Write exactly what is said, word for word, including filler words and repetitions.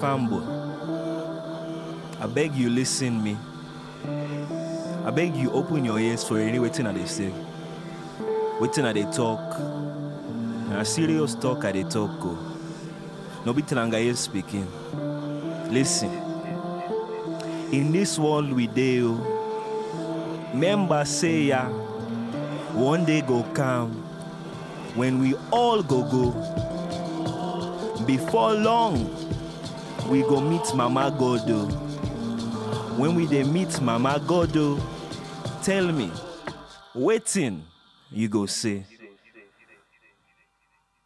fanboy, I beg you listen me. I beg you open your ears for any waiting at they say. Waiting at they talk. Na serious talk at they talk go. No be Telangaye speaking. Listen. In this world we deal, members say ya, one day go come when we all go go. Before long, we go meet Mama Godo. When we dey meet Mama Godo, tell me, waiting you go say.